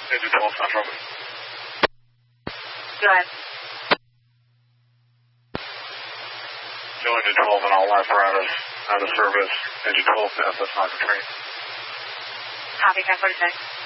Engine 12, Central. Go ahead. No Engine 12 and all apparatus out of service. Engine 12, that's not the train. Copy, 1046.